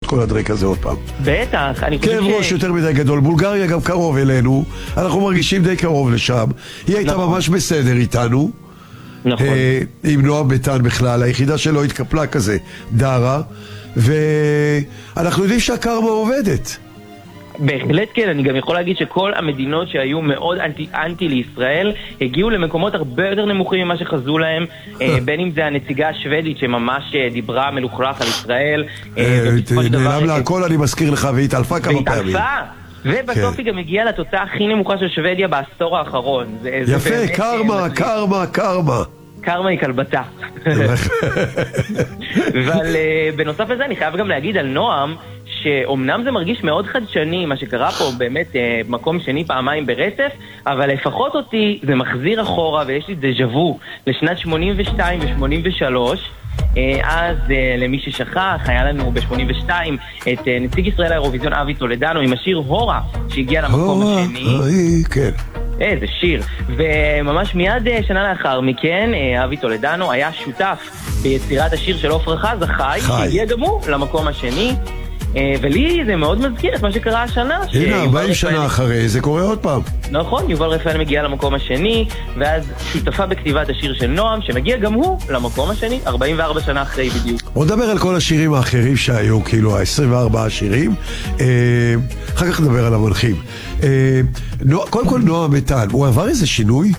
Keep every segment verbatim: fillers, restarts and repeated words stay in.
כל הדרק הזה עוד פעם. בטח, אני חושב ש... כאב ראש יותר מדי גדול. בולגריה גם קרוב אלינו, אנחנו מרגישים די קרוב לשם. היא הייתה נכון. ממש בסדר איתנו. נכון. אה, עם נועם ביתן בכלל, היחידה שלו התקפלה כזה, דרה, ואנחנו יודעים שהקרמה עובדת. בהחלט כן, אני גם יכול להגיד שכל המדינות שהיו מאוד אנטי, אנטי לישראל הגיעו למקומות הרבה יותר נמוכים ממה שחזו להם, בין אם זה הנציגה השוודית שממש דיברה מלוכלך על ישראל. נעלם לה הכל, אני מזכיר לך, והיא התעלפה כמה פעמים. ובסוף היא גם הגיעה לתוצאה הכי נמוכה של שוודיה בעשור האחרון. יפה, קרמה, קרמה, קרמה. קרמה היא כלבתה. אבל בנוסף לזה אני חייב גם להגיד על נועם שאומנם זה מרגיש מאוד חדשני, מה שקרה פה באמת מקום שני פעמיים ברצף, אבל לפחות אותי זה מחזיר אחורה ויש לי דז'וו לשנת שמונים ושתיים ו-שמונים ושלוש. אז למי ששכח, היה לנו ב-שמונים ושתיים את נציג ישראל האירוויזיון אבי טולדנו עם השיר הורה שהגיע למקום השני. כן. איזה שיר. וממש מיד שנה לאחר מכן אבי טולדנו היה שותף ביצירת השיר של עופרה חזה חי, שהגיע גם הוא למקום השני. ולי זה מאוד מזכיר את מה שקרה השנה. הנה, ארבעים שנה אחרי, זה קורה עוד פעם. נכון, יובל רפאל מגיע למקום השני, ואז שותפה בכתיבת השיר של נועם, שמגיע גם הוא למקום השני, ארבעים וארבע שנה אחרי בדיוק. בוא נדבר על כל השירים האחרים שהיו, כאילו ה-עשרים וארבעה השירים, אחר כך נדבר על המנחים. קודם כל נועם ביתן, הוא עבר איזה שינוי?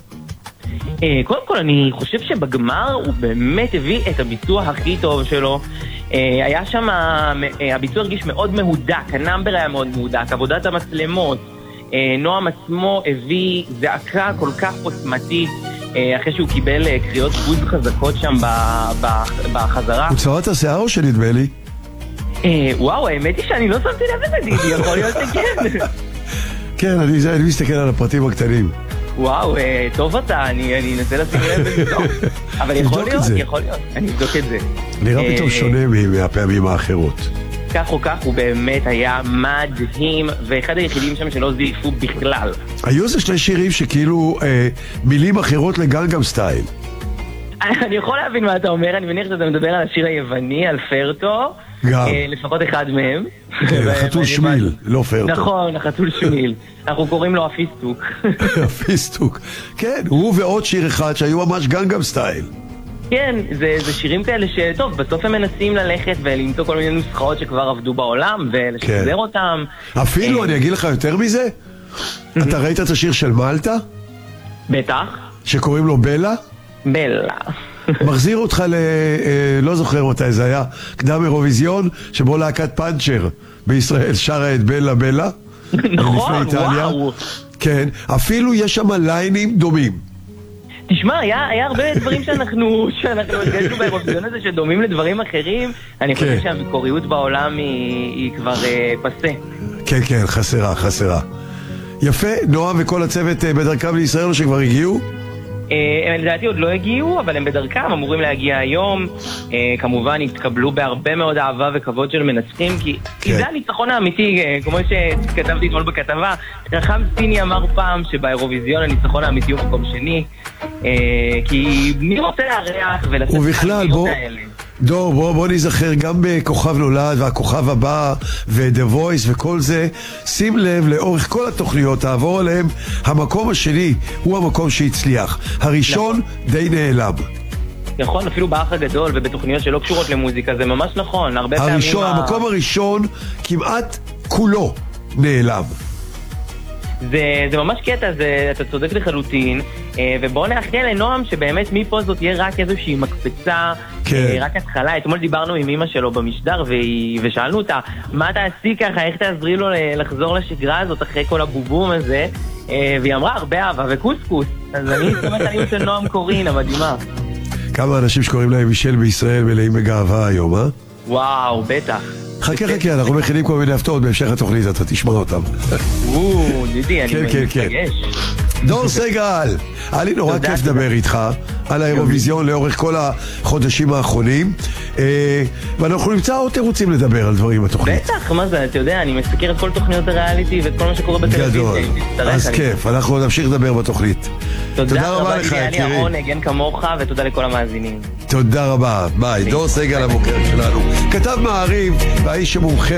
קודם כל אני חושב שבגמר הוא באמת הביא את הביצוע הכי טוב שלו. היה שם, הביצוע הרגיש מאוד מהודק, הנאמבר היה מאוד מהודק, עבודת המצלמות. נועם עצמו הביא זעקה כל כך עוצמתית אחרי שהוא קיבל קריאות בוז חזקות שם בחזרה. הוא צבע את השיער או שנדמה לי? וואו, האמת היא שאני לא שמתי לב לזה, דידי, יכול להיות שכן. כן, אני מסתכל על הפרטים הקטנים. וואו, טוב אתה, אני אנסה לשים לב ולבדוק. אבל יכול להיות, יכול להיות, אני אבדוק את זה. נראה פתאום שונה מהפעמים האחרות. כך או כך הוא באמת היה מדהים, ואחד היחידים שם שלא זייפו בכלל. היו זה שני שירים שכאילו מילים אחרות לגנגנם סטייל. אני יכול להבין מה אתה אומר, אני מניח שאתה מדבר על השיר היווני, על פרטו. גם. לפחות אחד מהם. החתול שמיל, לא פרטו. נכון, החתול שמיל. אנחנו קוראים לו הפיסטוק. הפיסטוק. כן, הוא ועוד שיר אחד שהיו ממש גנגנם סטייל. כן, זה, זה שירים כאלה שטוב, בסוף הם מנסים ללכת ולמצוא כל מיני נוסחאות שכבר עבדו בעולם ולשחזר כן. אותם. אפילו, אני אגיד לך יותר מזה, אתה ראית את השיר של מלטה? בטח. שקוראים לו בלה? בלה. מחזיר אותך ל... לא זוכר אותה, זה היה קדם אירוויזיון שבו להקת פאנצ'ר בישראל שרה את בלה בלה. נכון, וואו. כן, אפילו יש שם ליינים דומים. תשמע, היה, היה הרבה דברים שאנחנו, שאנחנו הגשנו באירוויזיון הזה שדומים לדברים אחרים. אני חושב כן. שהמקוריות בעולם היא, היא כבר אה, פסה. כן, כן, חסרה, חסרה. יפה, נועם וכל הצוות בדרכם לישראל או שכבר הגיעו? הם לדעתי עוד לא הגיעו, אבל הם בדרכם, אמורים להגיע היום. כמובן התקבלו בהרבה מאוד אהבה וכבוד של מנצחים, כי זה הניצחון האמיתי, כמו שכתבתי אתמול בכתבה. רחם סיני אמר פעם שבאירוויזיון הניצחון האמיתי הוא מקום שני, כי מי רוצה לארח ולצאת ובכלל, בוא, דור, בוא, בוא נזכר גם בכוכב נולד והכוכב הבא ו-The Voice וכל זה. שים לב, לאורך כל התוכניות תעבור עליהם, המקום השני הוא המקום שהצליח, הראשון די נעלם. נכון, אפילו באח הגדול ובתוכניות שלא קשורות למוזיקה, זה ממש נכון. הרבה הראשון, פעמים המקום ה... הראשון כמעט כולו נעלם. זה, זה ממש קטע, זה, אתה צודק לחלוטין, ובואו נאחל לנועם שבאמת מפה זאת תהיה רק איזושהי מקפצה, כן. רק התחלה. אתמול דיברנו עם אמא שלו במשדר והיא, ושאלנו אותה, מה תעשי ככה, איך תעזרי לו לחזור לשגרה הזאת אחרי כל הבובום הזה, והיא אמרה הרבה אהבה וקוסקוס. אז אני שמח על של נועם קורין, המדהימה. כמה אנשים שקוראים להם מישל בישראל מלאים בגאווה היום, אה? וואו, בטח. חכה חכה, אנחנו מכינים כל מיני הפתעות בהמשך התוכנית, אתה תשמע אותם. וואו, דידי, אני מתרגש. דור סגל, היה לי נורא כיף לדבר איתך על האירוויזיון לאורך כל החודשים האחרונים, ואנחנו נמצא עוד תירוצים לדבר על דברים בתוכנית. בטח, מה זה, אתה יודע, אני מסתכל את כל תוכניות הריאליטי ואת כל מה שקורה בטלוויזיה. גדול, אז כיף, אנחנו נמשיך לדבר בתוכנית. תודה רבה לך, יקירי. אני אהרון, הגן כמוך, ותודה לכל המאזינים. תודה רבה, ביי. דור סגל המוכר שלנו, כתב מעריב והאיש שמומחה